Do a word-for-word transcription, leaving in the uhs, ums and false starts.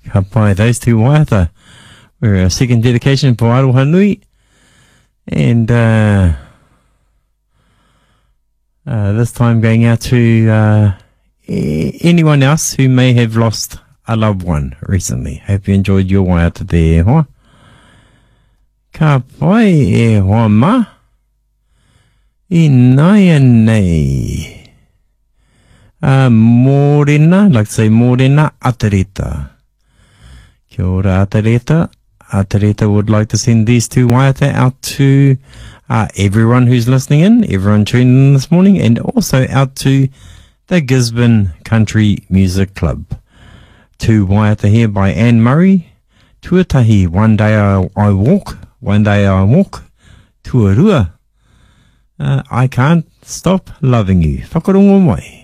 Ka pai, those two waiata were a second dedication for Aroha Nui. And uh, uh, this time going out to uh, anyone else who may have lost a loved one recently. Hope you enjoyed your waiata there, hoa. Ka pai e hoa ma. I nai nei. Uh, Morena, like to say Morena Atareta. Kia ora Atareta. Atareta would like to send these two waiata out to uh, everyone who's listening in, everyone tuning in this morning, and also out to the Gisborne Country Music Club. Two waiata here by Anne Murray. Tuatahi, one day I, I walk, one day I walk. Tuarua, uh, I can't stop loving you. Whakarongo mai.